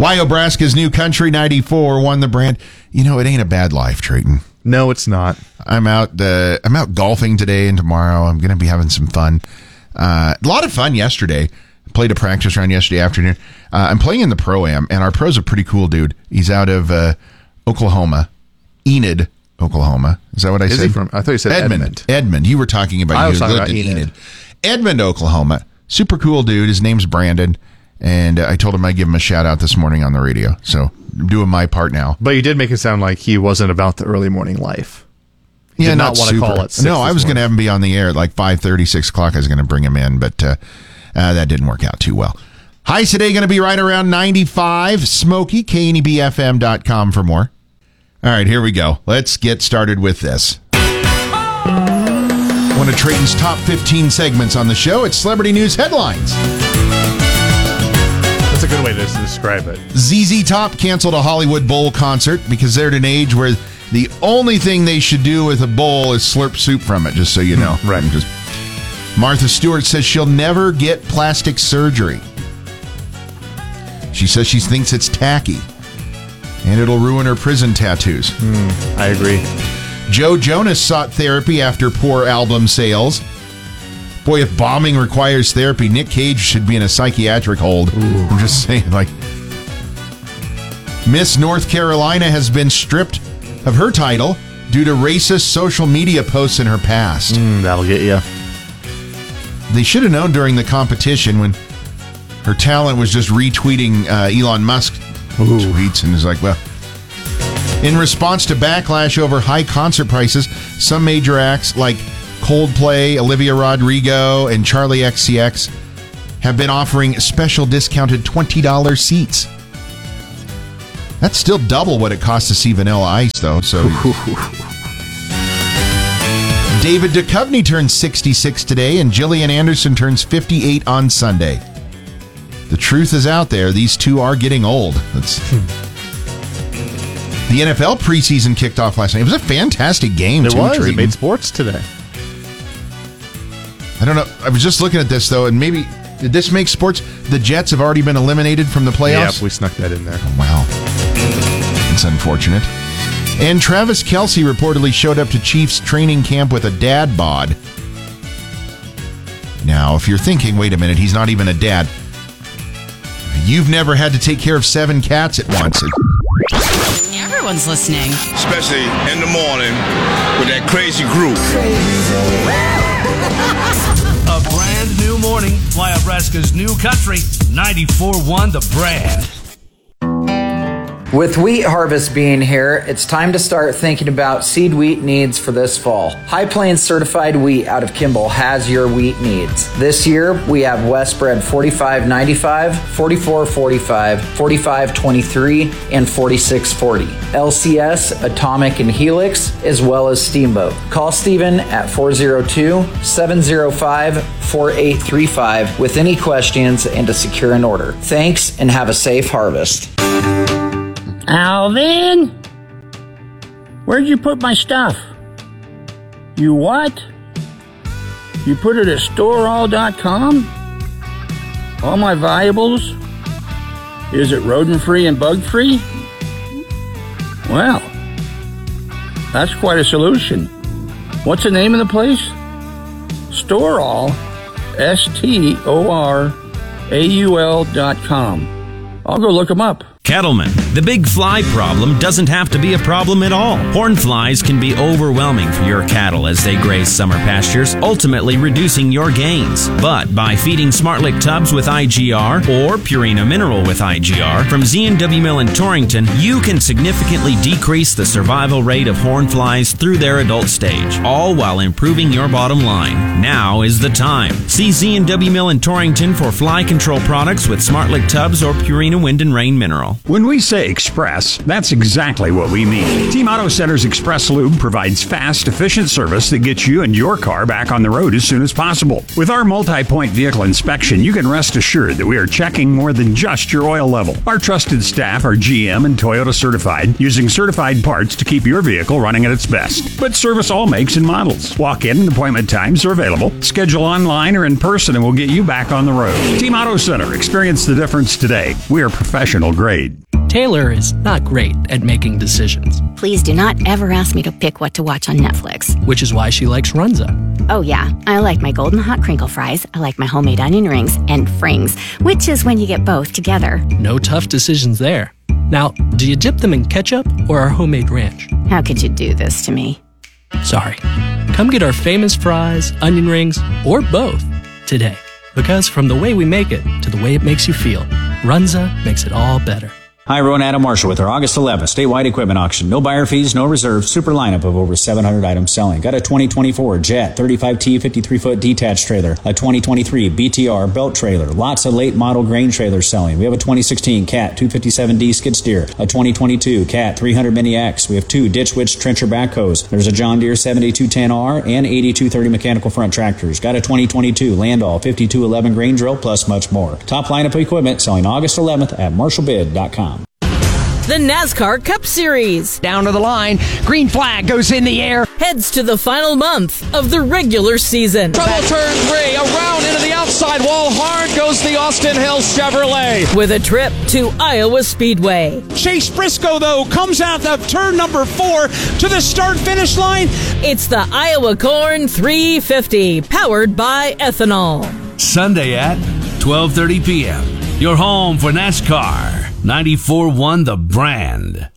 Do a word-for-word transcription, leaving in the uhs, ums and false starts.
Wyobraska's New Country ninety-four won the brand. You know, it ain't a bad life, Trayton. No, it's not. I'm out. Uh, I'm out golfing today and tomorrow. I'm going to be having some fun. Uh, a lot of fun yesterday. Played a practice round yesterday afternoon. Uh, I'm playing in the Pro-Am, and our pro's a pretty cool dude. He's out of uh, Oklahoma, Enid, Oklahoma. Is that what I Is said? He from? I thought you said Edmond. Edmond. Edmond. You were talking about. I you was talking lived about in Enid. Enid. Edmond, Oklahoma. Super cool dude. His name's Brandon, and uh, I told him I'd give him a shout out this morning on the radio. So I'm doing my part now. But you did make it sound like he wasn't about the early morning life. You yeah, did not, not want super. to call it six No, I was going to morning. have him be on the air at like five thirty, six o'clock. I was going to bring him in, but uh, uh, that didn't work out too well. Highs today going to be right around ninety-five. Smoky, K N E B F M dot com for more. All right, here we go. Let's get started with this. One of Trayton's top fifteen segments on the show. It's Celebrity News Headlines. That's a good way to describe it. Z Z Top canceled a Hollywood Bowl concert because they're at an age where the only thing they should do with a bowl is slurp soup from it, just so you know. Right. Just, Martha Stewart says she'll never get plastic surgery. She says she thinks it's tacky, and it'll ruin her prison tattoos. Mm, I agree. Joe Jonas sought therapy after poor album sales. Boy, if bombing requires therapy, Nick Cage should be in a psychiatric hold. Ooh. I'm just saying, like... Miss North Carolina has been stripped of her title due to racist social media posts in her past. Mm, that'll get you. They should have known during the competition when her talent was just retweeting uh, Elon Musk Ooh. tweets, and is like, well... In response to backlash over high concert prices, some major acts like Coldplay, Olivia Rodrigo, and Charlie X C X have been offering special discounted twenty dollars seats. That's still double what it costs to see Vanilla Ice, though. So, David Duchovny turns sixty-six today, and Gillian Anderson turns fifty-eight on Sunday. The truth is out there; these two are getting old. That's. The N F L preseason kicked off last night. It was a fantastic game. It too, was. Trayton. It made sports today. I don't know. I was just looking at this, though, and maybe, did this make sports? The Jets have already been eliminated from the playoffs? Yep, we snuck that in there. Oh, wow. It's unfortunate. And Travis Kelce reportedly showed up to Chiefs training camp with a dad bod. Now, if you're thinking, wait a minute, he's not even a dad. You've never had to take care of seven cats at once. Everyone's listening. Especially in the morning with that crazy group. A brand new morning. Wyobraska's New Country ninety-four one The Brand. With wheat harvest being here, it's time to start thinking about seed wheat needs for this fall. High Plains certified wheat out of Kimball has your wheat needs. This year, we have Westbred forty-five ninety-five, forty-four forty-five, forty-five twenty-three, and forty-six forty. L C S, Atomic, and Helix, as well as Steamboat. Call Steven at four oh two, seven oh five, four eight three five with any questions and to secure an order. Thanks, and have a safe harvest. Alvin? Where'd you put my stuff? You what? You put it at store all dot com? All my valuables? Is it rodent-free and bug-free? Well, that's quite a solution. What's the name of the place? Store All, S T O R A U L dot com. I'll go look them up. Cattlemen, the big fly problem doesn't have to be a problem at all. Horn flies can be overwhelming for your cattle as they graze summer pastures, ultimately reducing your gains. But by feeding Smartlick tubs with I G R or Purina Mineral with I G R from Z and W Mill in Torrington, you can significantly decrease the survival rate of horn flies through their adult stage, all while improving your bottom line. Now is the time. See Z and W Mill in Torrington for fly control products with Smartlick tubs or Purina Wind and Rain Mineral. When we say express, that's exactly what we mean. Team Auto Center's Express Lube provides fast, efficient service that gets you and your car back on the road as soon as possible. With our multi-point vehicle inspection, you can rest assured that we are checking more than just your oil level. Our trusted staff are G M and Toyota certified, using certified parts to keep your vehicle running at its best. But service all makes and models. Walk-in and appointment times are available. Schedule online or in person and we'll get you back on the road. Team Auto Center. Experience the difference today. We are professional grade. Taylor is not great at making decisions, Please do not ever ask me to pick what to watch on Netflix. which is why she likes Runza. Oh yeah, I like my golden hot crinkle fries, I like my homemade onion rings, and frings, which is when you get both together. No tough decisions there. Now, do you dip them in ketchup or our homemade ranch? How could you do this to me? Sorry. Come get our famous fries, onion rings, or both today. Because from the way we make it to the way it makes you feel, Runza makes it all better. Hi, everyone. Adam Marshall with our August eleventh statewide equipment auction. No buyer fees, no reserve, super lineup of over seven hundred items selling. Got a twenty twenty-four Jet thirty-five T fifty-three foot detached trailer, a twenty twenty-three B T R belt trailer, lots of late model grain trailers selling. We have a twenty sixteen Cat two fifty-seven D skid steer, a twenty twenty-two Cat three hundred Mini X. We have two Ditch Witch trencher backhoes. There's a John Deere seventy-two ten R and eighty-two thirty mechanical front tractors. Got a twenty twenty-two Landau fifty-two eleven grain drill, plus much more. Top lineup of equipment selling August eleventh at marshall bid dot com. The NASCAR Cup Series. Down to the line, green flag goes in the air. Heads to the final month of the regular season. Trouble turn three, around into the outside wall, hard goes the Austin Hill Chevrolet. With a trip to Iowa Speedway. Chase Briscoe, though, comes out of turn number four to the start-finish line. It's the Iowa Corn three fifty, powered by ethanol. Sunday at twelve thirty p.m. Your home for NASCAR. ninety-four point one The Brand.